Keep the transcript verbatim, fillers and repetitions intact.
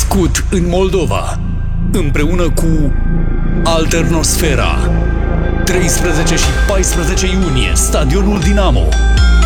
născut în Moldova, împreună cu Alternosfera. treisprezece și paisprezece iunie, Stadionul Dinamo.